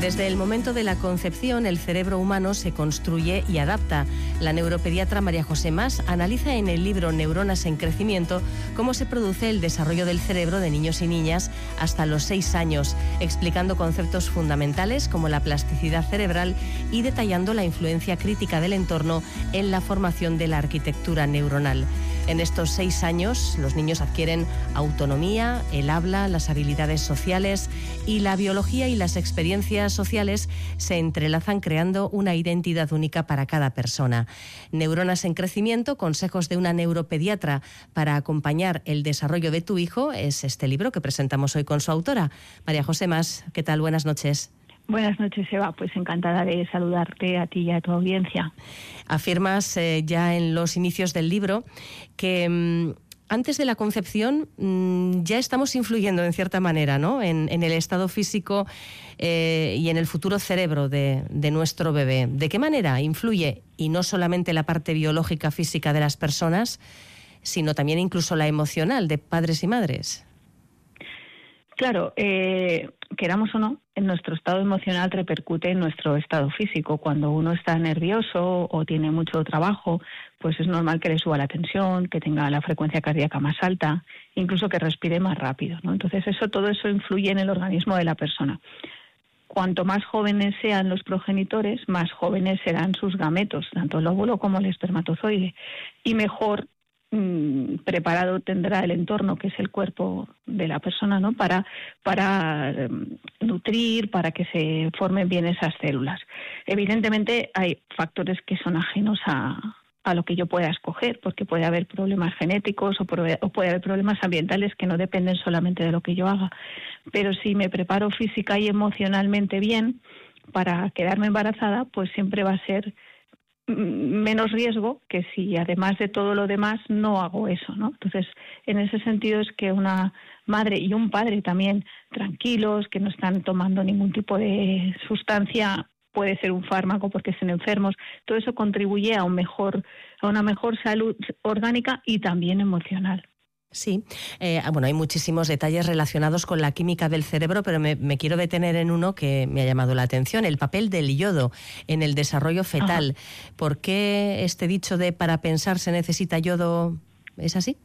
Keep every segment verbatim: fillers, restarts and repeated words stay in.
Desde el momento de la concepción, el cerebro humano se construye y adapta. La neuropediatra María José Mas analiza en el libro Neuronas en crecimiento cómo se produce el desarrollo del cerebro de niños y niñas hasta los seis años, explicando conceptos fundamentales como la plasticidad cerebral y detallando la influencia crítica del entorno en la formación de la arquitectura neuronal. En estos seis años, los niños adquieren autonomía, el habla, las habilidades sociales y la biología y las experiencias sociales se entrelazan creando una identidad única para cada persona. Neuronas en crecimiento, consejos de una neuropediatra para acompañar el desarrollo de tu hijo, es este libro que presentamos hoy con su autora. María José Mas, ¿qué tal? Buenas noches. Buenas noches, Eva. Pues encantada de saludarte a ti y a tu audiencia. Afirmas eh, ya en los inicios del libro que mmm, antes de la concepción mmm, ya estamos influyendo en cierta manera, ¿no?, en, en el estado físico eh, y en el futuro cerebro de, de nuestro bebé. ¿De qué manera influye? Y no solamente la parte biológica, física de las personas, sino también incluso la emocional de padres y madres. Claro, eh, queramos o no, en nuestro estado emocional repercute en nuestro estado físico. Cuando uno está nervioso o tiene mucho trabajo, pues es normal que le suba la tensión, que tenga la frecuencia cardíaca más alta, incluso que respire más rápido, ¿no? Entonces eso, todo eso influye en el organismo de la persona. Cuanto más jóvenes sean los progenitores, más jóvenes serán sus gametos, tanto el óvulo como el espermatozoide, y mejor preparado tendrá el entorno, que es el cuerpo de la persona, ¿no?, para, para um, nutrir, para que se formen bien esas células. Evidentemente hay factores que son ajenos a, a lo que yo pueda escoger, porque puede haber problemas genéticos o, pro, o puede haber problemas ambientales que no dependen solamente de lo que yo haga. Pero si me preparo física y emocionalmente bien para quedarme embarazada, pues siempre va a ser menos riesgo que si además de todo lo demás no hago eso, ¿no? Entonces, en ese sentido es que una madre y un padre también tranquilos, que no están tomando ningún tipo de sustancia, puede ser un fármaco porque estén enfermos, todo eso contribuye a un mejor, a una mejor salud orgánica y también emocional. Sí, eh, bueno, hay muchísimos detalles relacionados con la química del cerebro, pero me, me quiero detener en uno que me ha llamado la atención, el papel del yodo en el desarrollo fetal. Ajá. ¿Por qué este dicho de para pensar se necesita yodo es así?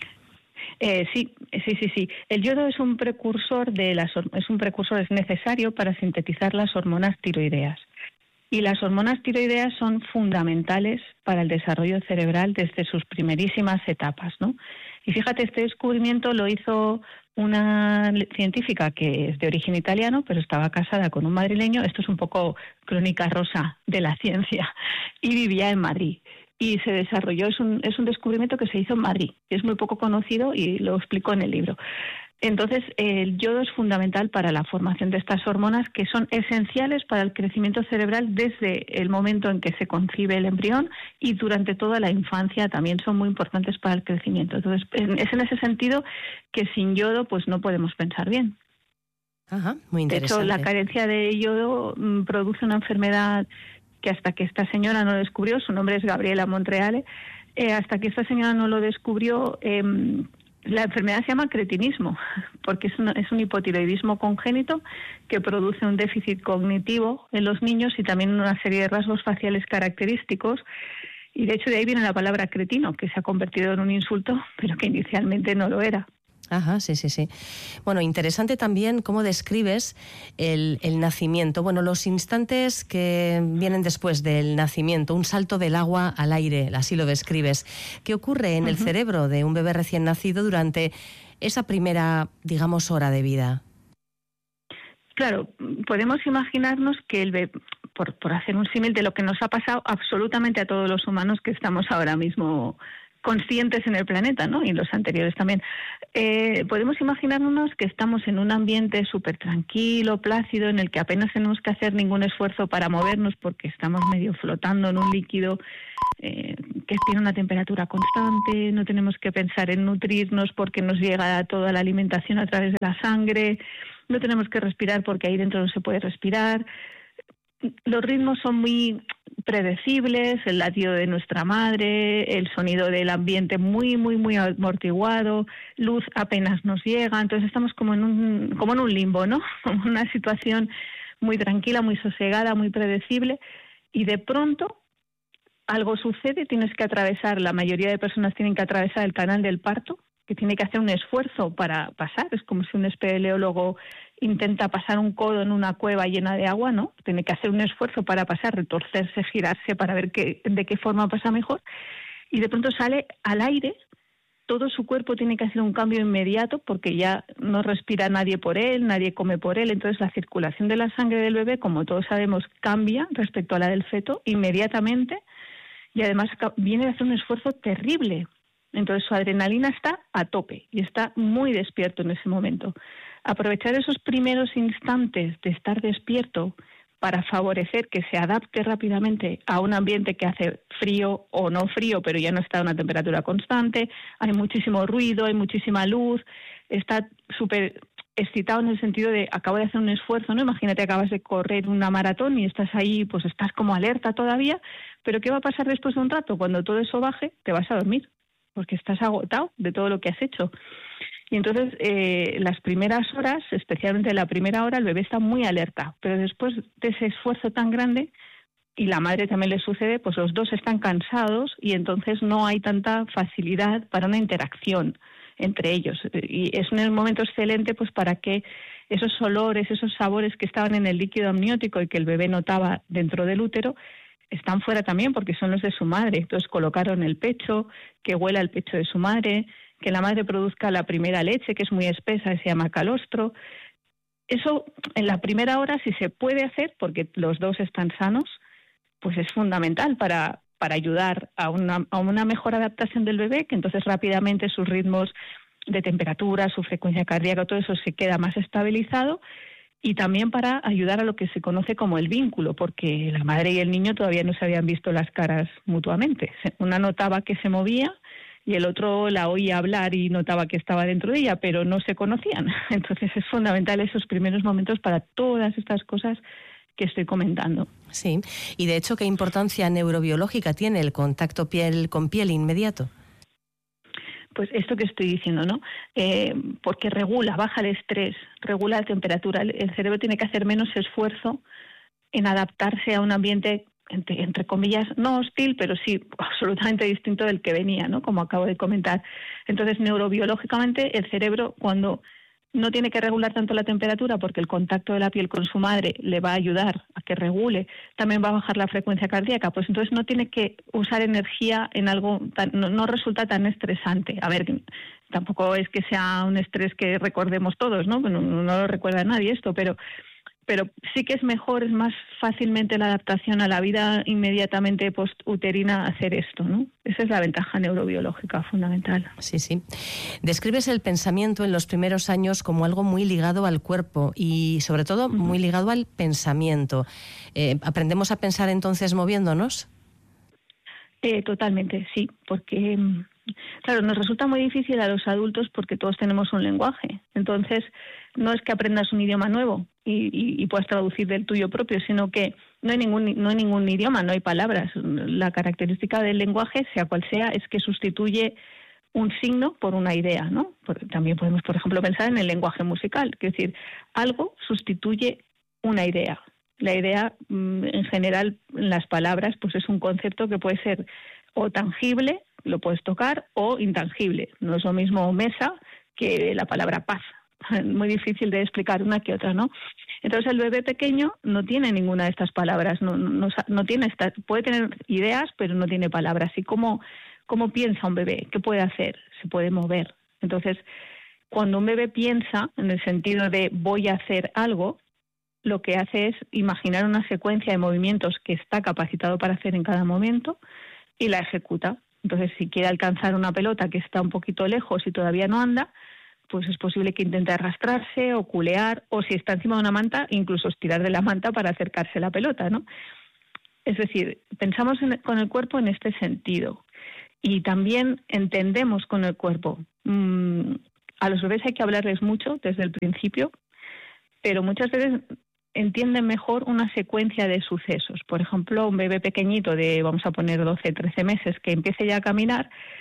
Eh, sí, sí, sí, sí. El yodo es un precursor de las, es un precursor es necesario para sintetizar las hormonas tiroideas. Y las hormonas tiroideas son fundamentales para el desarrollo cerebral desde sus primerísimas etapas, ¿no? Y fíjate, este descubrimiento lo hizo una científica que es de origen italiano, pero estaba casada con un madrileño. Esto es un poco crónica rosa de la ciencia. Y vivía en Madrid. Y se desarrolló, es un, es un descubrimiento que se hizo en Madrid. Es muy poco conocido y lo explico en el libro. Entonces, el yodo es fundamental para la formación de estas hormonas que son esenciales para el crecimiento cerebral desde el momento en que se concibe el embrión y durante toda la infancia también son muy importantes para el crecimiento. Entonces, es en ese sentido que sin yodo pues no podemos pensar bien. Ajá, muy interesante. De hecho, la carencia de yodo mmm, produce una enfermedad que hasta que esta señora no lo descubrió, su nombre es Gabriela Montreale, eh, hasta que esta señora no lo descubrió, eh, la enfermedad se llama cretinismo, porque es un, es un hipotiroidismo congénito que produce un déficit cognitivo en los niños y también una serie de rasgos faciales característicos. Y de hecho de ahí viene la palabra cretino, que se ha convertido en un insulto, pero que inicialmente no lo era. Ajá, sí, sí, sí. Bueno, interesante también cómo describes el, el nacimiento. Bueno, los instantes que vienen después del nacimiento, un salto del agua al aire, así lo describes. ¿Qué ocurre en uh-huh. el cerebro de un bebé recién nacido durante esa primera, digamos, hora de vida? Claro, podemos imaginarnos que el bebé, por, por hacer un símil de lo que nos ha pasado absolutamente a todos los humanos que estamos ahora mismo conscientes en el planeta, ¿no?, y los anteriores también. Eh, podemos imaginarnos que estamos en un ambiente súper tranquilo, plácido, en el que apenas tenemos que hacer ningún esfuerzo para movernos porque estamos medio flotando en un líquido eh, que tiene una temperatura constante, no tenemos que pensar en nutrirnos porque nos llega toda la alimentación a través de la sangre, no tenemos que respirar porque ahí dentro no se puede respirar. Los ritmos son muy predecibles, el latido de nuestra madre, el sonido del ambiente muy, muy, muy amortiguado, luz apenas nos llega, entonces estamos como en un, como en un limbo, ¿no? Como una situación muy tranquila, muy sosegada, muy predecible, y de pronto algo sucede, tienes que atravesar, la mayoría de personas tienen que atravesar el canal del parto, que tiene que hacer un esfuerzo para pasar, es como si un espeleólogo intenta pasar un codo en una cueva llena de agua, ¿no? Tiene que hacer un esfuerzo para pasar, retorcerse, girarse para ver qué, de qué forma pasa mejor, y de pronto sale al aire, todo su cuerpo tiene que hacer un cambio inmediato porque ya no respira nadie por él, nadie come por él, entonces la circulación de la sangre del bebé, como todos sabemos, cambia respecto a la del feto inmediatamente, y además viene de hacer un esfuerzo terrible. Entonces su adrenalina está a tope y está muy despierto en ese momento. Aprovechar esos primeros instantes de estar despierto para favorecer que se adapte rápidamente a un ambiente que hace frío o no frío, pero ya no está a una temperatura constante, hay muchísimo ruido, hay muchísima luz, está súper excitado en el sentido de acabo de hacer un esfuerzo, ¿no? Imagínate, acabas de correr una maratón y estás ahí, pues estás como alerta todavía, pero ¿qué va a pasar después de un rato? Cuando todo eso baje, te vas a dormir, porque estás agotado de todo lo que has hecho. Y entonces, eh, las primeras horas, especialmente la primera hora, el bebé está muy alerta, pero después de ese esfuerzo tan grande, y la madre también le sucede, pues los dos están cansados y entonces no hay tanta facilidad para una interacción entre ellos. Y es un momento excelente pues para que esos olores, esos sabores que estaban en el líquido amniótico y que el bebé notaba dentro del útero, están fuera también porque son los de su madre. Entonces colocaron el pecho, que huela el pecho de su madre, que la madre produzca la primera leche, que es muy espesa, se llama calostro. Eso en la primera hora, si se puede hacer, porque los dos están sanos, pues es fundamental para, para ayudar a una, a una mejor adaptación del bebé, que entonces rápidamente sus ritmos de temperatura, su frecuencia cardíaca, todo eso se queda más estabilizado, y también para ayudar a lo que se conoce como el vínculo, porque la madre y el niño todavía no se habían visto las caras mutuamente. Una notaba que se movía y el otro la oía hablar y notaba que estaba dentro de ella, pero no se conocían. Entonces es fundamental esos primeros momentos para todas estas cosas que estoy comentando. Sí, y de hecho, ¿qué importancia neurobiológica tiene el contacto piel con piel inmediato? Pues esto que estoy diciendo, ¿no? Eh, porque regula, baja el estrés, regula la temperatura. El, el cerebro tiene que hacer menos esfuerzo en adaptarse a un ambiente, entre, entre comillas, no hostil, pero sí absolutamente distinto del que venía, ¿no? Como acabo de comentar. Entonces, neurobiológicamente, el cerebro, cuando no tiene que regular tanto la temperatura porque el contacto de la piel con su madre le va a ayudar a que regule, también va a bajar la frecuencia cardíaca, pues entonces no tiene que usar energía en algo, tan, no, no resulta tan estresante. A ver, tampoco es que sea un estrés que recordemos todos, ¿no? No, no lo recuerda nadie esto, pero pero sí que es mejor, es más fácilmente la adaptación a la vida inmediatamente postuterina hacer esto, ¿no? Esa es la ventaja neurobiológica fundamental. Sí, sí. Describes el pensamiento en los primeros años como algo muy ligado al cuerpo y, sobre todo, uh-huh. muy ligado al pensamiento. Eh, ¿Aprendemos a pensar entonces moviéndonos? Eh, totalmente, sí, porque, claro, nos resulta muy difícil a los adultos porque todos tenemos un lenguaje. Entonces, no es que aprendas un idioma nuevo y, y, y puedas traducir del tuyo propio, sino que no hay ningún no hay ningún idioma, no hay palabras. La característica del lenguaje, sea cual sea, es que sustituye un signo por una idea, ¿no? Porque también podemos, por ejemplo, pensar en el lenguaje musical, es decir, algo sustituye una idea. La idea, en general, en las palabras, pues es un concepto que puede ser o tangible, lo puedes tocar, o intangible. No es lo mismo mesa que la palabra paz. Muy difícil de explicar una que otra, ¿no? Entonces el bebé pequeño no tiene ninguna de estas palabras, no, no, no tiene esta, puede tener ideas, pero no tiene palabras. ¿Y cómo, cómo piensa un bebé? ¿Qué puede hacer? Se puede mover. Entonces, cuando un bebé piensa en el sentido de voy a hacer algo, lo que hace es imaginar una secuencia de movimientos que está capacitado para hacer en cada momento y la ejecuta. Entonces, si quiere alcanzar una pelota que está un poquito lejos y todavía no anda, pues es posible que intente arrastrarse o culear, o si está encima de una manta, incluso estirar de la manta para acercarse a la pelota, ¿no? Es decir, pensamos en, con el cuerpo en este sentido y también entendemos con el cuerpo. Mm, a los bebés hay que hablarles mucho desde el principio, pero muchas veces entienden mejor una secuencia de sucesos. Por ejemplo, un bebé pequeñito de, vamos a poner, doce, trece meses, que empiece ya a caminar,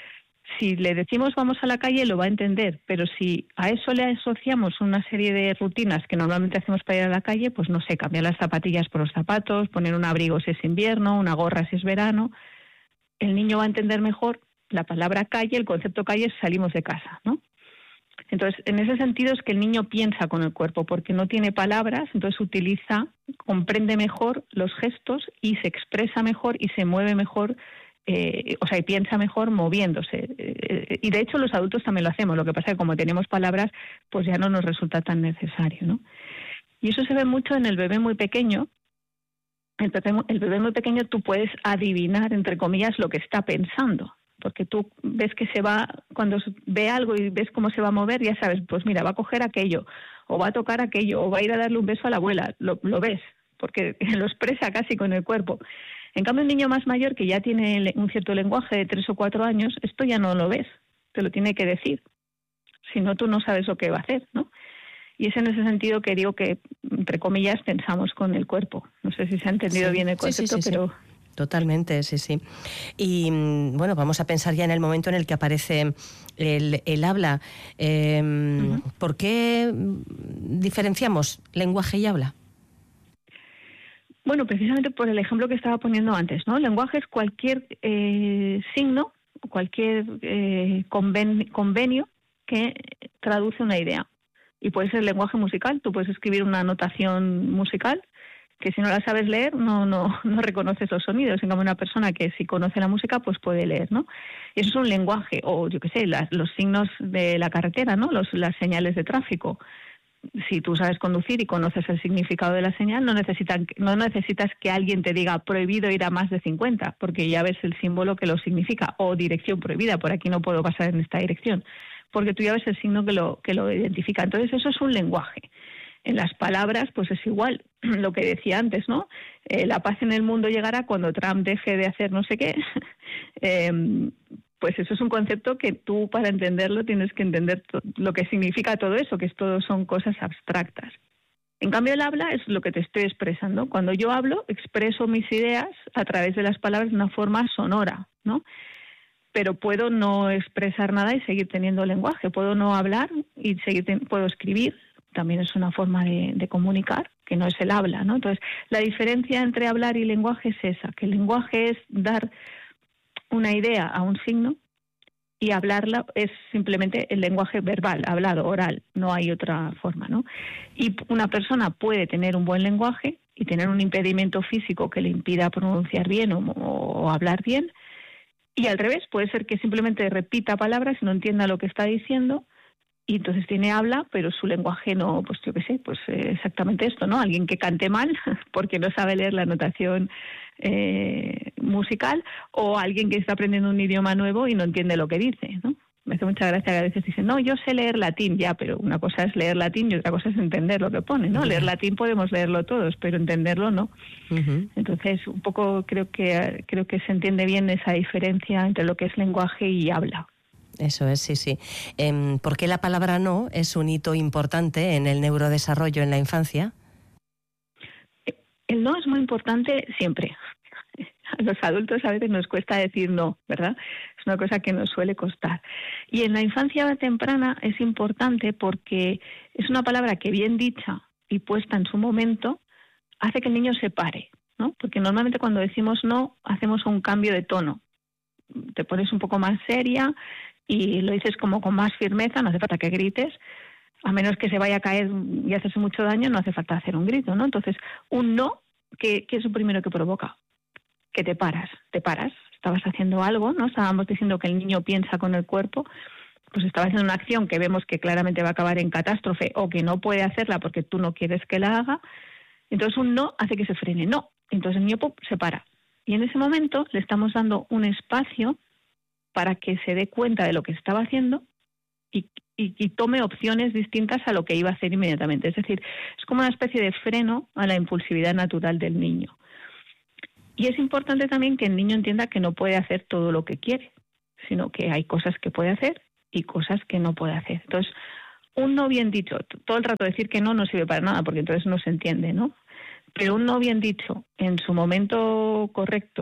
Si le decimos vamos a la calle, lo va a entender, pero si a eso le asociamos una serie de rutinas que normalmente hacemos para ir a la calle, pues no sé, cambiar las zapatillas por los zapatos, poner un abrigo si es invierno, una gorra si es verano, el niño va a entender mejor la palabra calle, el concepto calle es salimos de casa, ¿no? Entonces, en ese sentido es que el niño piensa con el cuerpo, porque no tiene palabras, entonces utiliza, comprende mejor los gestos y se expresa mejor y se mueve mejor. Eh, o sea, y piensa mejor moviéndose. Eh, y de hecho los adultos también lo hacemos, lo que pasa es que como tenemos palabras, pues ya no nos resulta tan necesario, ¿no? Y eso se ve mucho en el bebé muy pequeño. El bebé, el bebé muy pequeño tú puedes adivinar, entre comillas, lo que está pensando, porque tú ves que se va, cuando ve algo y ves cómo se va a mover, ya sabes, pues mira, va a coger aquello, o va a tocar aquello, o va a ir a darle un beso a la abuela, lo, lo ves, porque lo expresa casi con el cuerpo. En cambio, un niño más mayor que ya tiene un cierto lenguaje de tres o cuatro años, esto ya no lo ves, te lo tiene que decir. Si no, tú no sabes lo que va a hacer, ¿no? Y es en ese sentido que digo que, entre comillas, pensamos con el cuerpo. No sé si se ha entendido sí, bien el concepto, sí, sí, sí, pero... Sí. Totalmente, sí, sí. Y bueno, vamos a pensar ya en el momento en el que aparece el, el habla. Eh, uh-huh. ¿Por qué diferenciamos lenguaje y habla? Bueno, precisamente por el ejemplo que estaba poniendo antes, ¿no? El lenguaje es cualquier eh, signo, cualquier eh, conven, convenio que traduce una idea. Y puede ser lenguaje musical, tú puedes escribir una notación musical que si no la sabes leer no no no reconoces los sonidos. En cambio, una persona que sí conoce la música pues puede leer, ¿no? Y eso es un lenguaje, o yo qué sé, las, los signos de la carretera, ¿no? Los, las señales de tráfico. Si tú sabes conducir y conoces el significado de la señal, no necesitan, no necesitas que alguien te diga prohibido ir a más de cincuenta, porque ya ves el símbolo que lo significa, o dirección prohibida, por aquí no puedo pasar en esta dirección, porque tú ya ves el signo que lo, que lo identifica. Entonces eso es un lenguaje. En las palabras, pues es igual, lo que decía antes, ¿no? Eh, la paz en el mundo llegará cuando Trump deje de hacer no sé qué. eh, Pues eso es un concepto que tú, para entenderlo, tienes que entender to- lo que significa todo eso, que es todo son cosas abstractas. En cambio, el habla es lo que te estoy expresando. Cuando yo hablo, expreso mis ideas a través de las palabras de una forma sonora, ¿no? Pero puedo no expresar nada y seguir teniendo lenguaje. Puedo no hablar y seguir ten- puedo escribir. También es una forma de, de comunicar, que no es el habla, ¿no? Entonces, la diferencia entre hablar y lenguaje es esa, que el lenguaje es dar una idea a un signo y hablarla es simplemente el lenguaje verbal, hablado, oral, no hay otra forma, ¿no? Y una persona puede tener un buen lenguaje y tener un impedimento físico que le impida pronunciar bien o, o hablar bien, y al revés, puede ser que simplemente repita palabras y no entienda lo que está diciendo, y entonces tiene habla, pero su lenguaje no, pues yo qué sé, pues eh, exactamente esto, ¿no? Alguien que cante mal porque no sabe leer la notación eh, musical, o alguien que está aprendiendo un idioma nuevo y no entiende lo que dice, ¿no? Me hace mucha gracia que a veces dicen, no, yo sé leer latín, ya, pero una cosa es leer latín y otra cosa es entender lo que pone, ¿no? Uh-huh. Leer latín podemos leerlo todos, pero entenderlo no. Uh-huh. Entonces, un poco creo que creo que se entiende bien esa diferencia entre lo que es lenguaje y habla. Eso es, sí, sí. Eh, ¿Por qué la palabra no es un hito importante en el neurodesarrollo en la infancia? El no es muy importante siempre. A los adultos a veces nos cuesta decir no, ¿verdad? Es una cosa que nos suele costar. Y en la infancia temprana es importante porque es una palabra que bien dicha y puesta en su momento hace que el niño se pare, ¿no? Porque normalmente cuando decimos no hacemos un cambio de tono. Te pones un poco más seria y lo dices como con más firmeza, no hace falta que grites, a menos que se vaya a caer y hacerse mucho daño, no hace falta hacer un grito, ¿no? Entonces, un no, ¿qué, qué es lo primero que provoca? Que te paras, te paras, estabas haciendo algo, ¿no? Estábamos diciendo que el niño piensa con el cuerpo, pues estaba haciendo una acción que vemos que claramente va a acabar en catástrofe o que no puede hacerla porque tú no quieres que la haga, entonces un no hace que se frene, no, entonces el niño pop, se para. Y en ese momento le estamos dando un espacio para que se dé cuenta de lo que estaba haciendo y, y, y tome opciones distintas a lo que iba a hacer inmediatamente. Es decir, es como una especie de freno a la impulsividad natural del niño. Y es importante también que el niño entienda que no puede hacer todo lo que quiere, sino que hay cosas que puede hacer y cosas que no puede hacer. Entonces, un no bien dicho, todo el rato decir que no no sirve para nada, porque entonces no se entiende, ¿no? Pero un no bien dicho en su momento correcto,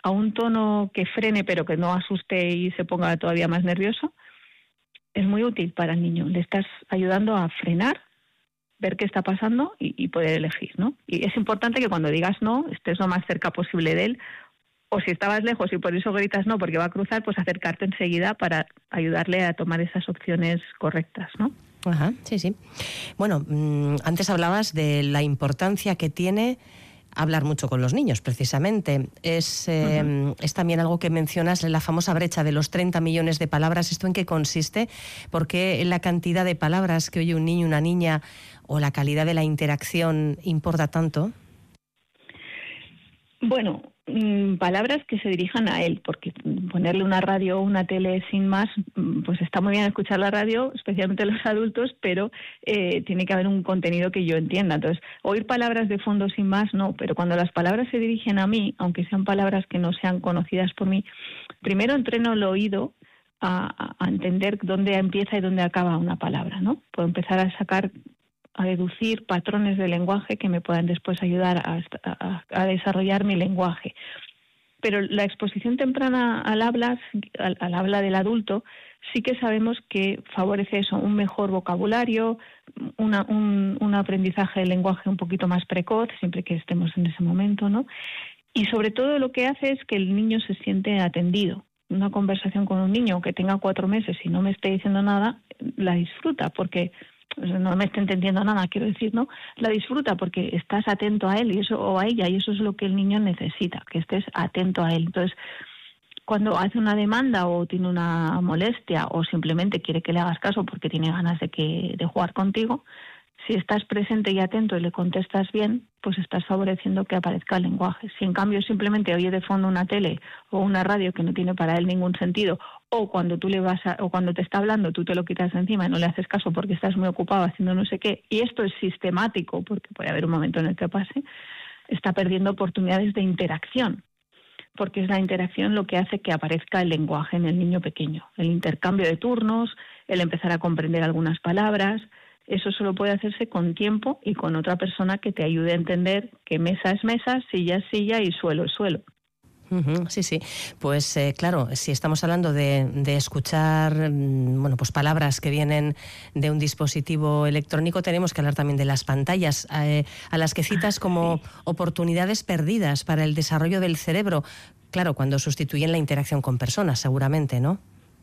a un tono que frene pero que no asuste y se ponga todavía más nervioso, es muy útil para el niño. Le estás ayudando a frenar, ver qué está pasando y, y poder elegir, ¿no? Y es importante que cuando digas no, estés lo más cerca posible de él, o si estabas lejos y por eso gritas no porque va a cruzar, pues acercarte enseguida para ayudarle a tomar esas opciones correctas, ¿no? Ajá, sí, sí. Bueno, mmm, antes hablabas de la importancia que tiene hablar mucho con los niños, precisamente. Es, eh, uh-huh. es también algo que mencionas, la famosa brecha de los treinta millones de palabras. ¿Esto en qué consiste? ¿Por qué la cantidad de palabras que oye un niño, una niña, o la calidad de la interacción importa tanto? Bueno, mmm, palabras que se dirijan a él, porque ponerle una radio o una tele sin más, pues está muy bien escuchar la radio, especialmente los adultos, pero eh, tiene que haber un contenido que yo entienda. Entonces, oír palabras de fondo sin más, no, pero cuando las palabras se dirigen a mí, aunque sean palabras que no sean conocidas por mí, primero entreno el oído a, a entender dónde empieza y dónde acaba una palabra, ¿no? Puedo empezar a sacar a deducir patrones de lenguaje que me puedan después ayudar a, a, a desarrollar mi lenguaje. Pero la exposición temprana al habla, al, al habla del adulto, sí que sabemos que favorece eso, un mejor vocabulario, una, un, un aprendizaje del lenguaje un poquito más precoz, siempre que estemos en ese momento, ¿no? Y sobre todo lo que hace es que el niño se siente atendido. Una conversación con un niño que tenga cuatro meses y no me esté diciendo nada, la disfruta porque no me está entendiendo nada, quiero decir, ¿no? La disfruta porque estás atento a él y eso o a ella, y eso es lo que el niño necesita, que estés atento a él. Entonces, cuando hace una demanda o tiene una molestia o simplemente quiere que le hagas caso porque tiene ganas de que de jugar contigo, si estás presente y atento y le contestas bien, pues estás favoreciendo que aparezca el lenguaje. Si en cambio simplemente oye de fondo una tele o una radio que no tiene para él ningún sentido, o cuando tú le vas a, o cuando te está hablando tú te lo quitas de encima y no le haces caso porque estás muy ocupado haciendo no sé qué, y esto es sistemático porque puede haber un momento en el que pase, está perdiendo oportunidades de interacción, porque es la interacción lo que hace que aparezca el lenguaje en el niño pequeño, el intercambio de turnos, el empezar a comprender algunas palabras. Eso solo puede hacerse con tiempo y con otra persona que te ayude a entender que mesa es mesa, silla es silla y suelo es suelo. Uh-huh, sí, sí. Pues eh, claro, si estamos hablando de, de escuchar mmm, bueno, pues palabras que vienen de un dispositivo electrónico, tenemos que hablar también de las pantallas, eh, a las que citas como sí. oportunidades perdidas para el desarrollo del cerebro. Claro, cuando sustituyen la interacción con personas, seguramente, ¿no?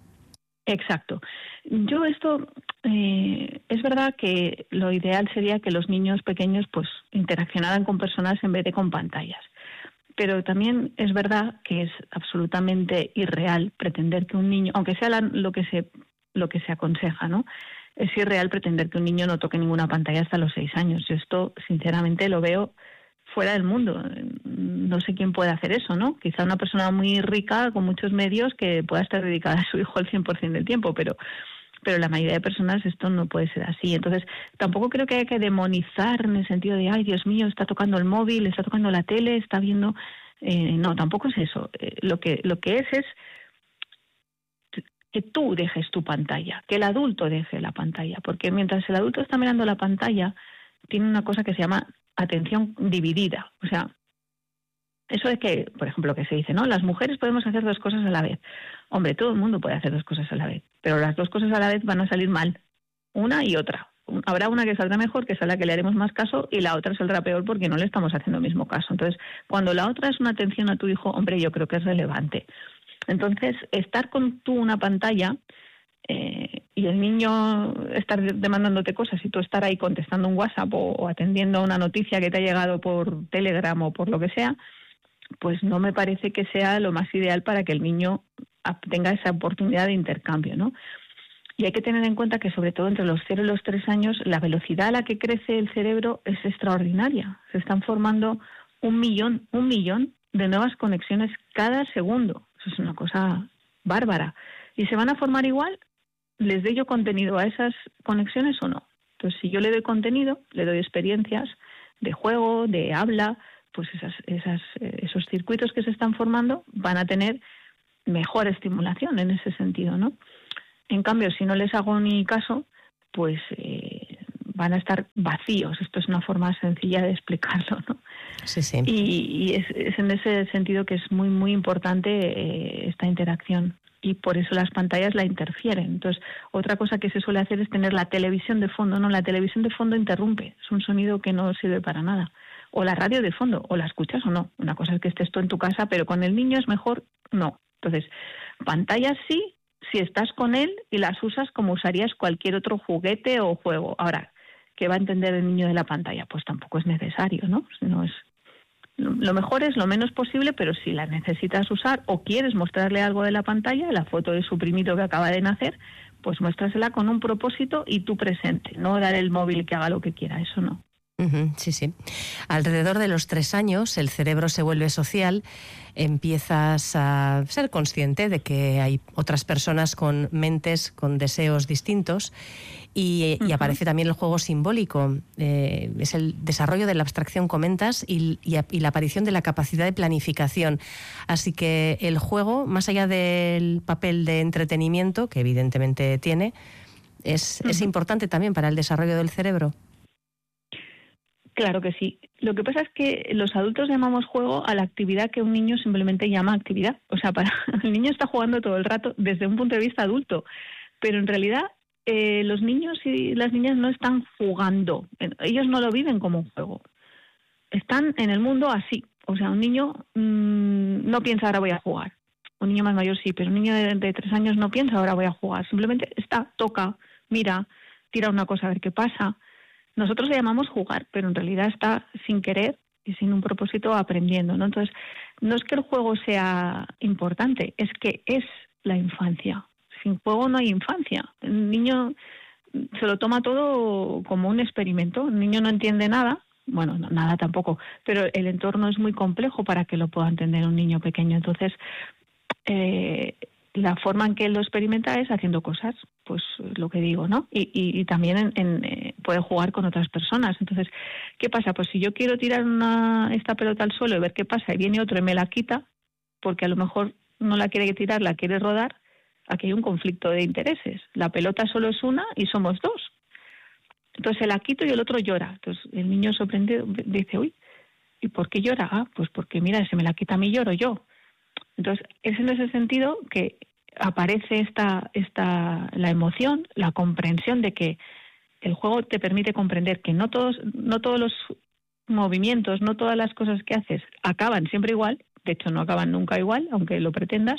Exacto. Yo esto, eh, es verdad que lo ideal sería que los niños pequeños pues interaccionaran con personas en vez de con pantallas. Pero también es verdad que es absolutamente irreal pretender que un niño, aunque sea la, lo que se lo que se aconseja, ¿no? Es irreal pretender que un niño no toque ninguna pantalla hasta los seis años. Yo esto, sinceramente, lo veo fuera del mundo. No sé quién puede hacer eso, ¿no? Quizá una persona muy rica, con muchos medios, que pueda estar dedicada a su hijo al cien por ciento del tiempo, pero pero la mayoría de personas esto no puede ser así. Entonces, tampoco creo que haya que demonizar en el sentido de, ay, Dios mío, está tocando el móvil, está tocando la tele, está viendo... Eh, no, tampoco es eso. Eh, lo que lo que es es que tú dejes tu pantalla, que el adulto deje la pantalla, porque mientras el adulto está mirando la pantalla, tiene una cosa que se llama atención dividida. O sea, eso de que, por ejemplo, que se dice, ¿no? Las mujeres podemos hacer dos cosas a la vez. Hombre, todo el mundo puede hacer dos cosas a la vez, pero las dos cosas a la vez van a salir mal, una y otra. Habrá una que saldrá mejor, que es a la que le haremos más caso, y la otra saldrá peor porque no le estamos haciendo el mismo caso. Entonces, cuando la otra es una atención a tu hijo, hombre, yo creo que es relevante. Entonces, estar con tú una pantalla eh, y el niño estar demandándote cosas y tú estar ahí contestando un WhatsApp o, o atendiendo a una noticia que te ha llegado por Telegram o por lo que sea, pues no me parece que sea lo más ideal para que el niño tenga esa oportunidad de intercambio, ¿no? Y hay que tener en cuenta que sobre todo entre los cero y los tres años la velocidad a la que crece el cerebro es extraordinaria. Se están formando un millón, un millón de nuevas conexiones cada segundo. Eso es una cosa bárbara. ¿Y se van a formar igual? ¿Les doy yo contenido a esas conexiones o no? Entonces, si yo le doy contenido, le doy experiencias de juego, de habla, pues esas, esas, esos circuitos que se están formando van a tener mejor estimulación en ese sentido, ¿no? En cambio, si no les hago ni caso, pues eh, van a estar vacíos. Esto es una forma sencilla de explicarlo, ¿no? Sí, sí. Y, y es, es en ese sentido que es muy, muy importante eh, esta interacción. Y por eso las pantallas la interfieren. Entonces, otra cosa que se suele hacer es tener la televisión de fondo. No, la televisión de fondo interrumpe. Es un sonido que no sirve para nada. O la radio de fondo, o la escuchas o no. Una cosa es que estés tú en tu casa, pero con el niño es mejor no. Entonces, pantallas sí, si estás con él y las usas como usarías cualquier otro juguete o juego. Ahora, ¿qué va a entender el niño de la pantalla? Pues tampoco es necesario, ¿no? No es... Lo mejor es lo menos posible, pero si la necesitas usar o quieres mostrarle algo de la pantalla, la foto de su primito que acaba de nacer, pues muéstrasela con un propósito y tú presente, no dar el móvil que haga lo que quiera, eso no. Uh-huh, sí, sí. Alrededor de los tres años el cerebro se vuelve social, empiezas a ser consciente de que hay otras personas con mentes, con deseos distintos y, uh-huh. y aparece también el juego simbólico. Eh, es el desarrollo de la abstracción, comentas, y, y, y la aparición de la capacidad de planificación. Así que el juego, más allá del papel de entretenimiento, que evidentemente tiene, es, uh-huh. es importante también para el desarrollo del cerebro. Claro que sí. Lo que pasa es que los adultos llamamos juego a la actividad que un niño simplemente llama actividad. O sea, para el niño está jugando todo el rato desde un punto de vista adulto. Pero en realidad eh, los niños y las niñas no están jugando. Ellos no lo viven como un juego. Están en el mundo así. O sea, un niño mmm, no piensa ahora voy a jugar. Un niño más mayor sí, pero un niño de, de tres años no piensa ahora voy a jugar. Simplemente está, toca, mira, tira una cosa a ver qué pasa. Nosotros le llamamos jugar, pero en realidad está sin querer y sin un propósito aprendiendo, ¿no? Entonces, no es que el juego sea importante, es que es la infancia. Sin juego no hay infancia. El niño se lo toma todo como un experimento. El niño no entiende nada, bueno, no, nada tampoco, pero el entorno es muy complejo para que lo pueda entender un niño pequeño. Entonces, eh, la forma en que él lo experimenta es haciendo cosas, pues lo que digo, ¿no? Y, y, y también en, en, eh, puede jugar con otras personas. Entonces, ¿qué pasa? Pues si yo quiero tirar una, esta pelota al suelo y ver qué pasa, y viene otro y me la quita, porque a lo mejor no la quiere tirar, la quiere rodar, aquí hay un conflicto de intereses. La pelota solo es una y somos dos. Entonces se la quito y el otro llora. Entonces el niño sorprendido dice, uy, ¿y por qué llora? Ah, pues porque mira, si me la quita a mí lloro yo. Entonces, es en ese sentido que aparece esta, esta, la emoción, la comprensión de que el juego te permite comprender que no todos, no todos los movimientos, no todas las cosas que haces acaban siempre igual, de hecho no acaban nunca igual, aunque lo pretendas,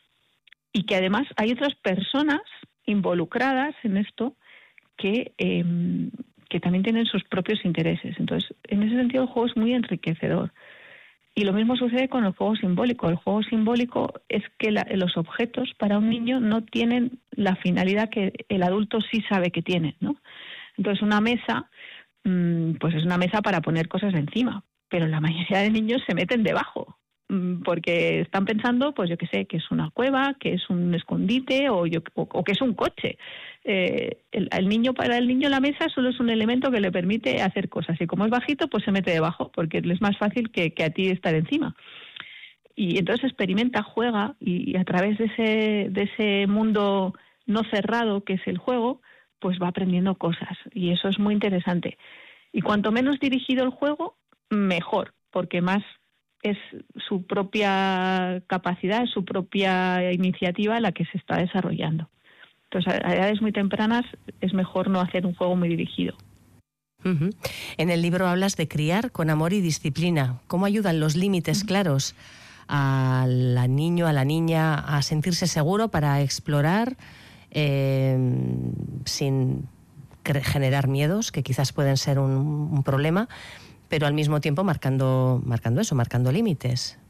y que además hay otras personas involucradas en esto que, eh, que también tienen sus propios intereses. Entonces, en ese sentido el juego es muy enriquecedor. Y lo mismo sucede con el juego simbólico. El juego simbólico es que la, los objetos para un niño no tienen la finalidad que el adulto sí sabe que tienen, ¿no? Entonces una mesa, mmm, pues es una mesa para poner cosas encima, pero la mayoría de niños se meten debajo, mmm, porque están pensando, pues yo qué sé, que es una cueva, que es un escondite o, yo, o, o que es un coche. Eh, el, el niño para el niño la mesa solo es un elemento que le permite hacer cosas y como es bajito pues se mete debajo porque es más fácil que, que a ti estar encima y entonces experimenta, juega y, y a través de ese, de ese mundo no cerrado que es el juego pues va aprendiendo cosas y eso es muy interesante y cuanto menos dirigido el juego mejor porque más es su propia capacidad, su propia iniciativa la que se está desarrollando. Entonces, a edades muy tempranas es mejor no hacer un juego muy dirigido. Uh-huh. En el libro hablas de criar con amor y disciplina. ¿Cómo ayudan los límites uh-huh. claros al niño, a la niña, a sentirse seguro para explorar eh, sin generar miedos, que quizás pueden ser un, un problema, pero al mismo tiempo marcando, marcando eso, marcando límites?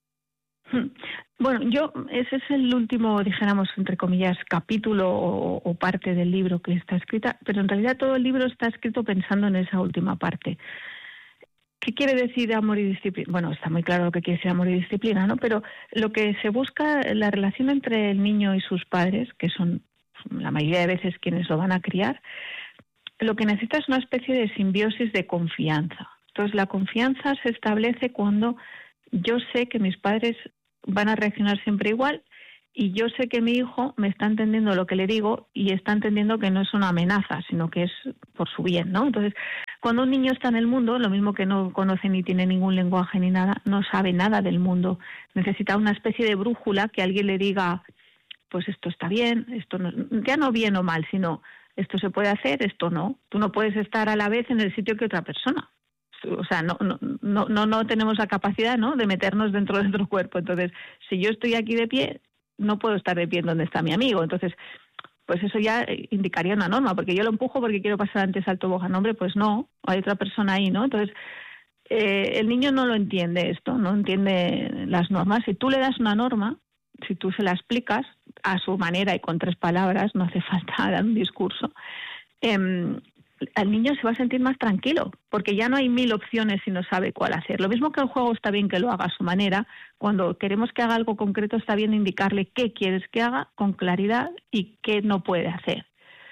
Bueno, yo ese es el último, dijéramos, entre comillas, capítulo o, o parte del libro que está escrita, pero en realidad todo el libro está escrito pensando en esa última parte. ¿Qué quiere decir amor y disciplina? Bueno, está muy claro lo que quiere decir amor y disciplina, ¿no? Pero lo que se busca, la relación entre el niño y sus padres, que son la mayoría de veces quienes lo van a criar, lo que necesita es una especie de simbiosis de confianza. Entonces, la confianza se establece cuando yo sé que mis padres van a reaccionar siempre igual y yo sé que mi hijo me está entendiendo lo que le digo y está entendiendo que no es una amenaza, sino que es por su bien, ¿no? Entonces, Cuando un niño está en el mundo, lo mismo que no conoce ni tiene ningún lenguaje ni nada, no sabe nada del mundo. Necesita una especie de brújula que alguien le diga, pues esto está bien, esto no, ya no bien o mal, sino esto se puede hacer, esto no. Tú no puedes estar a la vez en el sitio que otra persona. O sea, no, no, no, no, no tenemos la capacidad, ¿no?, de meternos dentro de nuestro cuerpo. Entonces, si yo estoy aquí de pie, no puedo estar de pie donde está mi amigo. Entonces, pues eso ya indicaría una norma, porque yo lo empujo porque quiero pasar antes al tobogán. Hombre, pues no, hay otra persona ahí, ¿no? Entonces, eh, el niño no lo entiende esto, no entiende las normas. Si tú le das una norma, si tú se la explicas a su manera y con tres palabras, no hace falta dar un discurso, eh, el niño se va a sentir más tranquilo, porque ya no hay mil opciones si no sabe cuál hacer. Lo mismo que el juego está bien que lo haga a su manera, cuando queremos que haga algo concreto está bien indicarle qué quieres que haga con claridad y qué no puede hacer.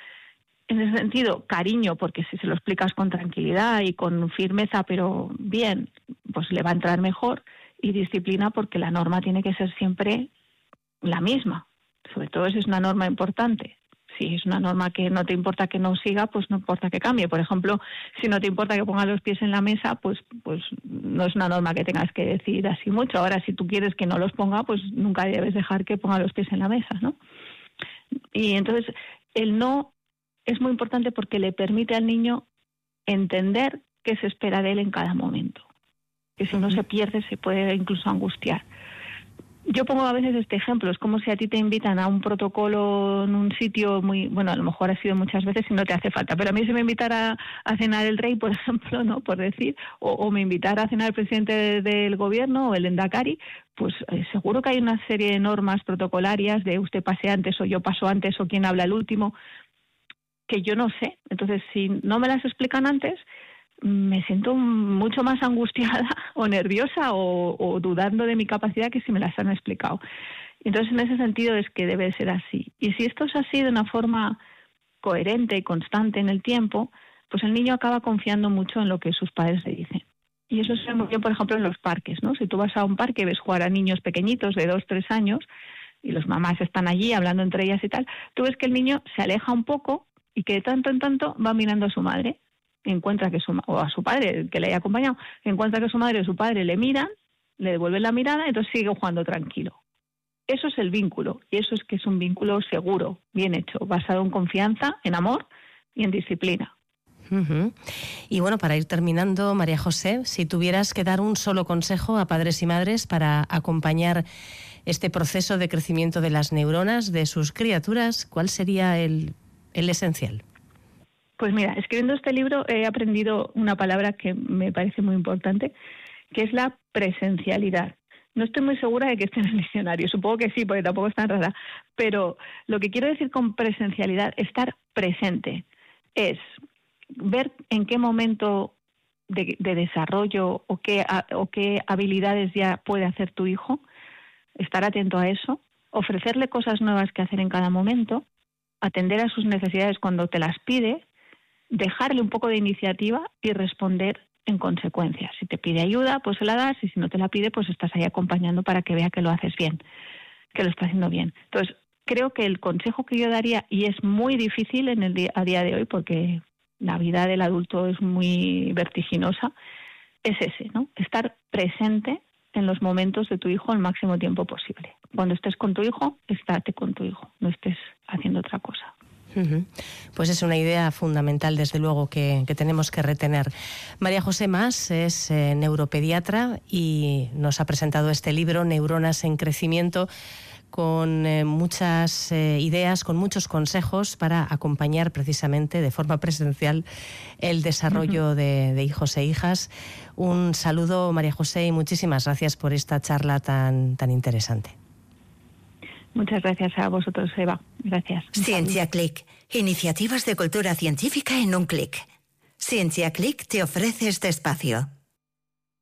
En ese sentido, cariño, porque si se lo explicas con tranquilidad y con firmeza, pero bien, pues le va a entrar mejor, y disciplina, porque la norma tiene que ser siempre la misma, sobre todo si es una norma importante. Si es una norma que no te importa que no siga, pues no importa que cambie. Por ejemplo, si no te importa que pongas los pies en la mesa, pues pues no es una norma que tengas que decir así mucho. Ahora, si tú quieres que no los ponga, pues nunca debes dejar que ponga los pies en la mesa, ¿no? Y entonces, el no es muy importante porque le permite al niño entender qué se espera de él en cada momento. Que si uno se pierde, se puede incluso angustiar. Yo pongo a veces este ejemplo, es como si a ti te invitan a un protocolo en un sitio muy, bueno, a lo mejor ha sido muchas veces y no te hace falta, pero a mí si me invitara a cenar el rey, por ejemplo, no, por decir, o, o me invitara a cenar el presidente de, del gobierno o el endacari, pues eh, seguro que hay una serie de normas protocolarias de usted pase antes o yo paso antes o quién habla el último, que yo no sé. Entonces, si no me las explican antes, me siento mucho más angustiada o nerviosa o, o dudando de mi capacidad que si me las han explicado. Entonces, en ese sentido es que debe ser así. Y si esto es así de una forma coherente y constante en el tiempo, pues el niño acaba confiando mucho en lo que sus padres le dicen. Y eso se ve muy bien, por ejemplo, en los parques, ¿no? Si tú vas a un parque y ves jugar a niños pequeñitos de dos, tres años y las mamás están allí hablando entre ellas y tal, tú ves que el niño se aleja un poco y que de tanto en tanto va mirando a su madre, encuentra que su o a su padre que le haya acompañado, encuentra que su madre o su padre le miran, le devuelven la mirada y entonces sigue jugando tranquilo. Eso es el vínculo, y eso es que es un vínculo seguro, bien hecho, basado en confianza, en amor y en disciplina. Uh-huh. Y bueno, para ir terminando, María José, si tuvieras que dar un solo consejo a padres y madres para acompañar este proceso de crecimiento de las neuronas de sus criaturas, ¿cuál sería el, el esencial? Pues mira, escribiendo este libro he aprendido una palabra que me parece muy importante, que es la presencialidad. No estoy muy segura de que esté en el diccionario, supongo que sí, porque tampoco es tan rara, pero lo que quiero decir con presencialidad, estar presente, es ver en qué momento de, de desarrollo o qué, o qué habilidades ya puede hacer tu hijo, estar atento a eso, ofrecerle cosas nuevas que hacer en cada momento, atender a sus necesidades cuando te las pide, dejarle un poco de iniciativa y responder en consecuencia. Si te pide ayuda, pues se la das, y si no te la pide, pues estás ahí acompañando para que vea que lo haces bien, que lo estás haciendo bien. Entonces, creo que el consejo que yo daría, y es muy difícil en el día, a día de hoy, porque la vida del adulto es muy vertiginosa, es ese, ¿no? Estar presente en los momentos de tu hijo el máximo tiempo posible. Cuando estés con tu hijo, estate con tu hijo, no estés haciendo otra cosa. Uh-huh. Pues es una idea fundamental, desde luego, que, que tenemos que retener. María José Mas es eh, neuropediatra y nos ha presentado este libro, Neuronas en Crecimiento, con eh, muchas eh, ideas, con muchos consejos para acompañar precisamente de forma presencial el desarrollo uh-huh. de, de hijos e hijas. Un saludo, María José, y muchísimas gracias por esta charla tan, tan interesante. Muchas gracias a vosotros, Eva. Gracias. Ciencia Click. Iniciativas de cultura científica en un clic. Ciencia Click te ofrece este espacio.